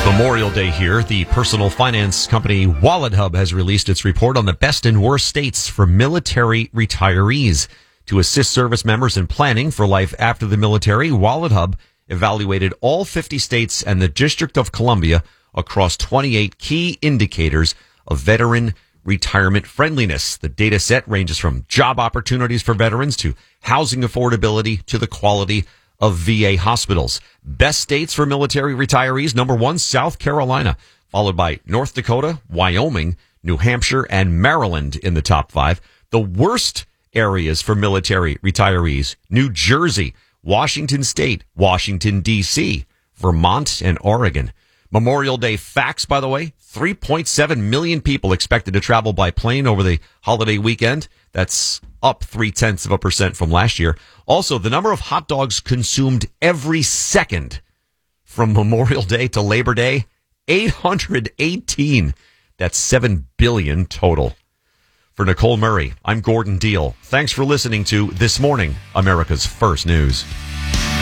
Memorial Day here. The personal finance company WalletHub has released its report on the best and worst states for military retirees. To assist service members in planning for life after the military, WalletHub evaluated all 50 states and the District of Columbia across 28 key indicators of veteran retirement friendliness. The data set ranges from job opportunities for veterans to housing affordability to the quality of VA hospitals. Best states for military retirees: number 1, South Carolina, followed by North Dakota, Wyoming, New Hampshire, and Maryland in the top 5. The worst areas for military retirees: New Jersey, Washington State, Washington, D.C., Vermont, and Oregon. Memorial Day facts, by the way: 3.7 million people expected to travel by plane over the holiday weekend. That's up 0.3% from last year. Also, the number of hot dogs consumed every second from Memorial Day to Labor Day, 818. That's 7 billion total. For Nicole Murray, I'm Gordon Deal. Thanks for listening to This Morning, America's First News.